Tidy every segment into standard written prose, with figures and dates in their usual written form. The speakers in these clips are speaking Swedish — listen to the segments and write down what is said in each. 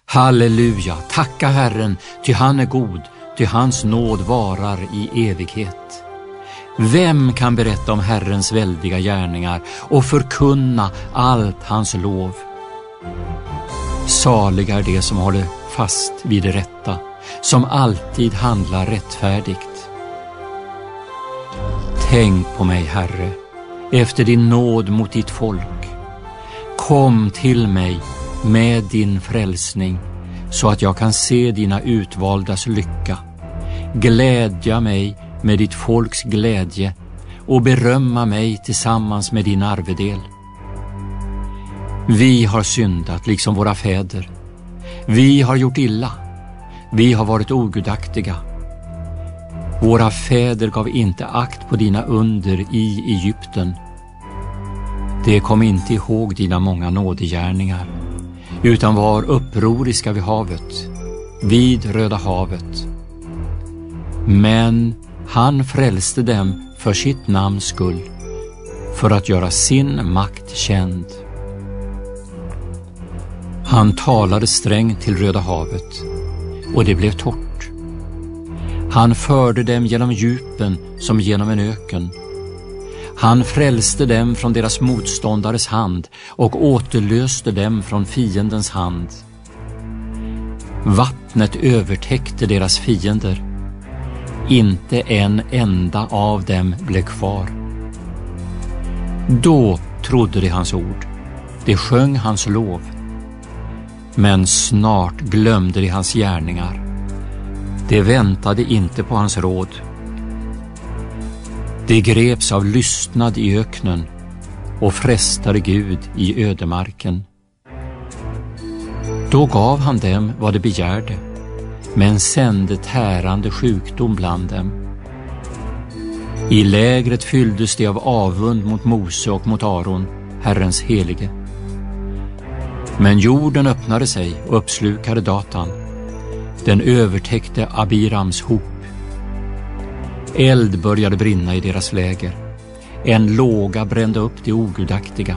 Halleluja, tacka Herren, ty han är god, ty hans nåd varar i evighet. Vem kan berätta om Herrens väldiga gärningar och förkunna allt hans lov? Saliga är de som håller fast vid det rätta, som alltid handlar rättfärdigt. Tänk på mig, Herre, efter din nåd mot ditt folk. Kom till mig med din frälsning, så att jag kan se dina utvaldas lycka. Glädja mig med ditt folks glädje och berömma mig tillsammans med din arvedel. Vi har syndat liksom våra fäder. Vi har gjort illa. Vi har varit ogudaktiga. Våra fäder gav inte akt på dina under i Egypten. De kom inte ihåg dina många nådegärningar, utan var upproriska vid havet, vid Röda havet. Men han frälste dem för sitt namns skull, för att göra sin makt känd. Han talade strängt till Röda havet, och det blev torrt. Han förde dem genom djupen som genom en öken. Han frälste dem från deras motståndares hand och återlöste dem från fiendens hand. Vattnet övertäckte deras fiender. Inte en enda av dem blev kvar. Då trodde de hans ord. De sjöng hans lov. Men snart glömde de hans gärningar. De väntade inte på hans råd. De greps av lystnad i öknen och frestade Gud i ödemarken. Då gav han dem vad de begärde, men sände tärande sjukdom bland dem. I lägret fylldes de av avund mot Mose och mot Aron, Herrens helige. Men jorden öppnade sig och uppslukade Datan. Den övertäckte Abirams hop. Eld började brinna i deras läger. En låga brände upp de ogudaktiga.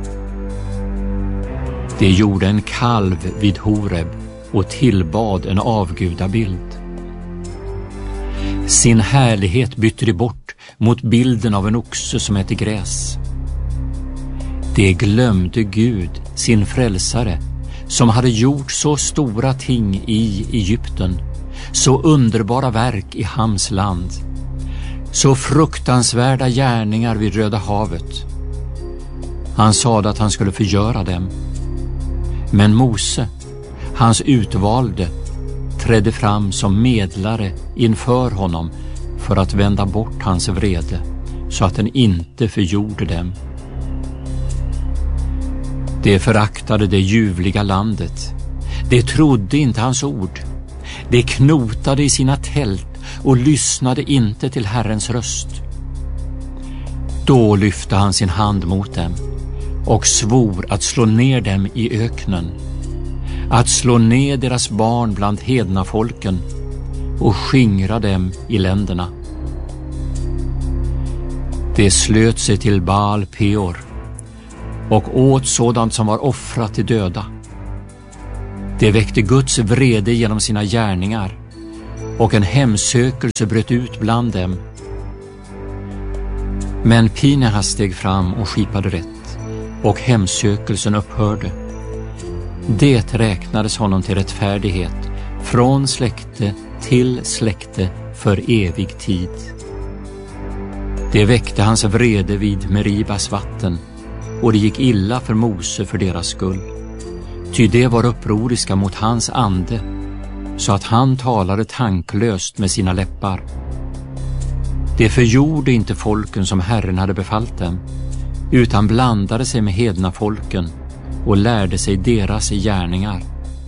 De gjorde en kalv vid Horeb och tillbad en avgudabild. Sin härlighet bytte de bort mot bilden av en oxe som äter gräs. De glömde Gud, sin frälsare, som hade gjort så stora ting i Egypten, så underbara verk i Hams land, så fruktansvärda gärningar vid Röda havet. Han sade att han skulle förgöra dem. Men Mose, hans utvalde, trädde fram som medlare inför honom för att vända bort hans vrede, så att den inte förgjorde dem. De föraktade det ljuvliga landet. De trodde inte hans ord. De knotade i sina tält och lyssnade inte till Herrens röst. Då lyfte han sin hand mot dem och svor att slå ner dem i öknen, att slå ner deras barn bland hedna folken och skingra dem i länderna. De slöt sig till Baal Peor och åt sådant som var offrat till döda. De väckte Guds vrede genom sina gärningar, och en hemsökelse bröt ut bland dem. Men Pinehas steg fram och skipade rätt, och hemsökelsen upphörde. Det räknades honom till rättfärdighet från släkte till släkte för evig tid. Det väckte hans vrede vid Meribas vatten, och det gick illa för Mose för deras skull. Ty det var upproriska mot hans ande, så att han talade tanklöst med sina läppar. Det förgjorde inte folken som Herren hade befallt dem, utan blandade sig med hedna folken och lärde sig deras gärningar.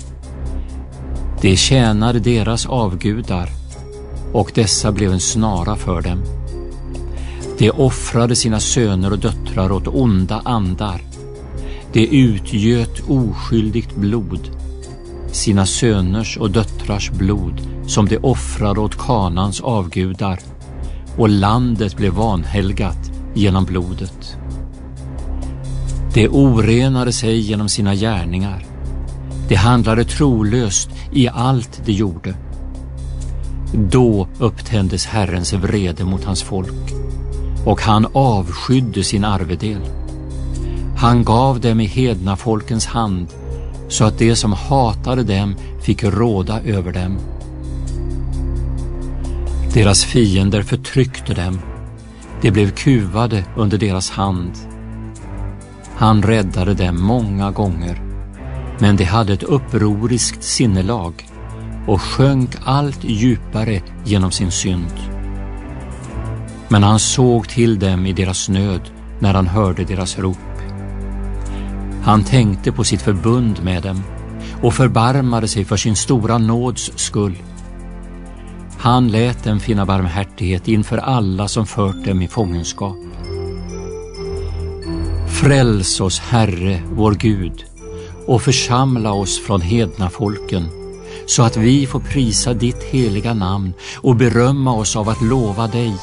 De tjänade deras avgudar, och dessa blev en snara för dem. De offrade sina söner och döttrar åt onda andar. De utgöt oskyldigt blod, sina söners och döttrars blod, som de offrade åt Kanans avgudar, och landet blev vanhelgat genom blodet. De orenade sig genom sina gärningar. De handlade trolöst i allt de gjorde. Då upptändes Herrens vrede mot hans folk, och han avskydde sin arvedel. Han gav dem i hedna folkens hand, så att de som hatade dem fick råda över dem. Deras fiender förtryckte dem. De blev kuvade under deras hand. Han räddade dem många gånger, men de hade ett upproriskt sinnelag och sjönk allt djupare genom sin synd. Men han såg till dem i deras nöd när han hörde deras rop. Han tänkte på sitt förbund med dem och förbarmade sig för sin stora nåds skull. Han lät dem finna barmhärtighet inför alla som fört dem i fångenskap. Fräls oss, Herre, vår Gud, och församla oss från hedna folken, så att vi får prisa ditt heliga namn och berömma oss av att lova dig.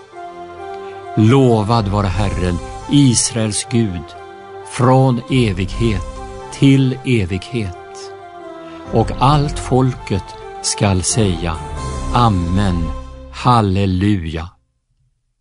Lovad vare Herren, Israels Gud, från evighet till evighet. Och allt folket skall säga: Amen, halleluja.